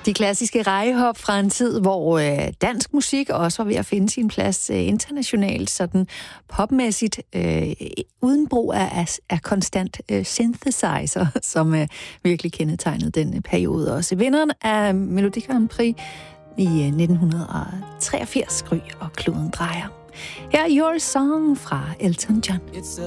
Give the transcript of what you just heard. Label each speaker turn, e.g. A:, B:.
A: De klassiske rejehop fra en tid, hvor dansk musik også var ved at finde sin plads internationalt, sådan popmæssigt, uden brug af konstant synthesizer, som virkelig kendetegnede den periode også. Vinderen af Melodi Grand Prix i 1983, Gry og kloden drejer. Her er Your Song fra Elton John.